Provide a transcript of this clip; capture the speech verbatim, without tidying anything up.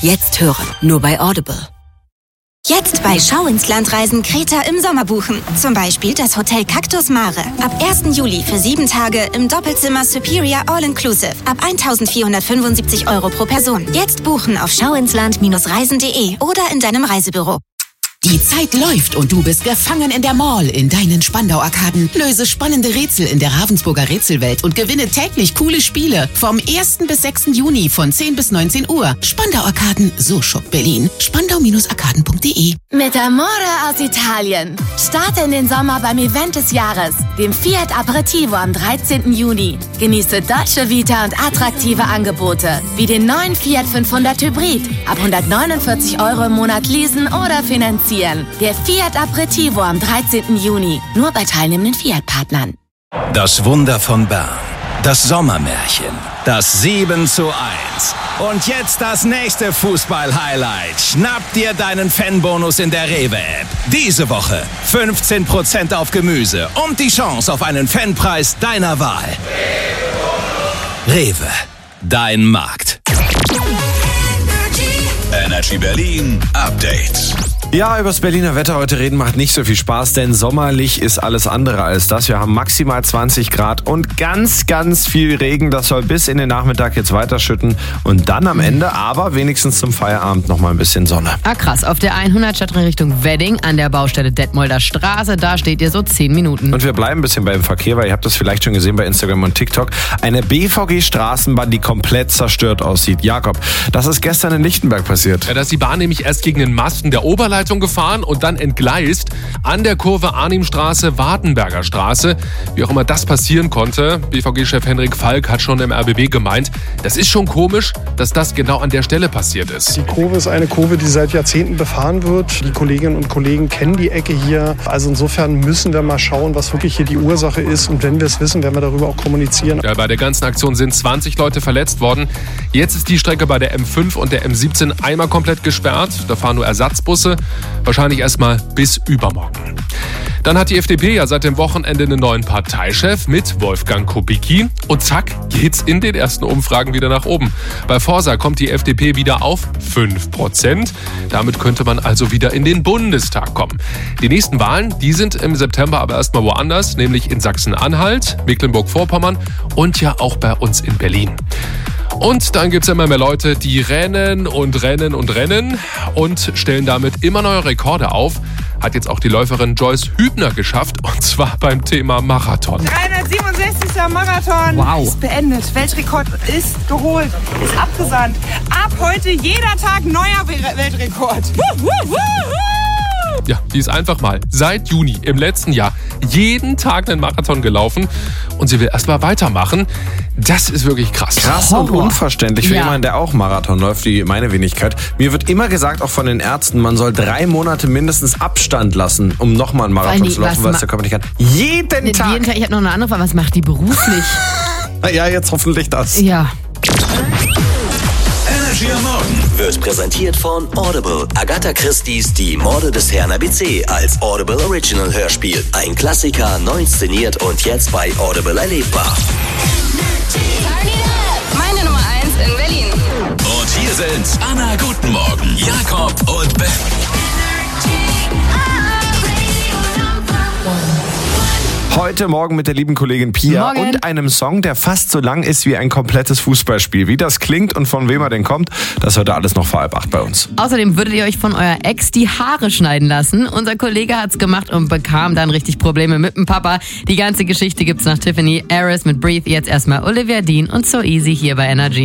Jetzt hören, nur bei Audible. Jetzt bei Schau ins Land Reisen Kreta im Sommer buchen. Zum Beispiel das Hotel Cactus Mare. Ab ersten Juli für sieben Tage im Doppelzimmer Superior All-Inclusive. Ab eintausendvierhundertfünfundsiebzig Euro pro Person. Jetzt buchen auf schauinsland Reisen punkt de oder in deinem Reisebüro. Die Zeit läuft und du bist gefangen in der Mall in deinen Spandau-Arkaden. Löse spannende Rätsel in der Ravensburger Rätselwelt und gewinne täglich coole Spiele. Vom ersten bis sechsten Juni von zehn bis neunzehn Uhr. Spandau-Arkaden, so shoppt Berlin. spandau arkaden punkt de. Mit Amore aus Italien. Starte in den Sommer beim Event des Jahres, dem Fiat Aperitivo am dreizehnten Juni. Genieße Dolce Vita und attraktive Angebote, wie den neuen Fiat fünfhundert Hybrid. Ab hundertneunundvierzig Euro im Monat leasen oder finanzieren. Der Fiat Aperitivo am dreizehnten Juni. Nur bei teilnehmenden Fiat-Partnern. Das Wunder von Bern. Das Sommermärchen. Das sieben zu eins. Und jetzt das nächste Fußball-Highlight. Schnapp dir deinen Fanbonus in der Rewe-App. Diese Woche fünfzehn Prozent auf Gemüse und die Chance auf einen Fanpreis deiner Wahl. Rewe. Dein Markt. Energy Berlin Update. Ja, über das Berliner Wetter heute reden macht nicht so viel Spaß, denn sommerlich ist alles andere als das. Wir haben maximal zwanzig Grad und ganz, ganz viel Regen. Das soll bis in den Nachmittag jetzt weiter schütten und dann am Ende, aber wenigstens zum Feierabend noch mal ein bisschen Sonne. Ah krass, auf der hundert statt in Richtung Wedding an der Baustelle Detmolder Straße, da steht ihr so zehn Minuten. Und wir bleiben ein bisschen beim Verkehr, weil ihr habt das vielleicht schon gesehen bei Instagram und TikTok. Eine B V G-Straßenbahn, die komplett zerstört aussieht. Jakob, das ist gestern in Lichtenberg passiert. Ja, da ist die Bahn nämlich erst gegen den Masten der Oberleitung gefahren und dann entgleist an der Kurve Arnimstraße, Wartenberger Straße. Wie auch immer das passieren konnte, B V G-Chef Henrik Falk hat schon im R B B gemeint, das ist schon komisch, dass das genau an der Stelle passiert ist. Die Kurve ist eine Kurve, die seit Jahrzehnten befahren wird. Die Kolleginnen und Kollegen kennen die Ecke hier. Also insofern müssen wir mal schauen, was wirklich hier die Ursache ist. Und wenn wir es wissen, werden wir darüber auch kommunizieren. Ja, bei der ganzen Aktion sind zwanzig Leute verletzt worden. Jetzt ist die Strecke bei der M fünf und der M siebzehn einmal komplett gesperrt. Da fahren nur Ersatzbusse. Wahrscheinlich erstmal bis übermorgen. Dann hat die F D P ja seit dem Wochenende einen neuen Parteichef mit Wolfgang Kubicki. Und zack, geht's in den ersten Umfragen wieder nach oben. Bei Forsa kommt die F D P wieder auf fünf Prozent. Damit könnte man also wieder in den Bundestag kommen. Die nächsten Wahlen, die sind im September aber erstmal woanders, nämlich in Sachsen-Anhalt, Mecklenburg-Vorpommern und ja auch bei uns in Berlin. Und dann gibt es immer mehr Leute, die rennen und rennen und rennen und stellen damit immer neue Rekorde auf. Hat jetzt auch die Läuferin Joyce Hübner geschafft, und zwar beim Thema Marathon. dreihundertsiebenundsechzigster Marathon wow. ist beendet. Weltrekord ist geholt, ist abgesandt. Ab heute jeder Tag neuer Weltrekord. Wuh, wuh, wuh, wuh. Ja, die ist einfach mal seit Juni im letzten Jahr jeden Tag einen Marathon gelaufen und sie will erst mal weitermachen. Das ist wirklich krass. Krass und unverständlich für Ja. jemanden, der auch Marathon läuft, wie meine Wenigkeit. Mir wird immer gesagt, auch von den Ärzten, man soll drei Monate mindestens Abstand lassen, um nochmal einen Marathon Weil zu laufen, was weil ma- es der Körper nicht kann. Jeden Jeden Tag! Tag. Ich habe noch eine andere Frage, was macht die beruflich? Ja, jetzt hoffentlich das. Ja. Energy am Morgen wird präsentiert von Audible. Agatha Christie's Die Morde des Herrn A B C als Audible Original Hörspiel. Ein Klassiker, neu inszeniert und jetzt bei Audible erlebbar. Meine Nummer eins in Berlin. Und hier sind Anna Guten Morgen, Jakob und Ben. Heute Morgen mit der lieben Kollegin Pia Morgen. und einem Song, der fast so lang ist wie ein komplettes Fußballspiel. Wie das klingt und von wem er denn kommt, das heute alles noch vor halb acht bei uns. Außerdem würdet ihr euch von eurer Ex die Haare schneiden lassen. Unser Kollege hat's gemacht und bekam dann richtig Probleme mit dem Papa. Die ganze Geschichte gibt's nach Tiffany Harris mit Breathe. Jetzt erstmal Olivia Dean und So Easy hier bei Energy.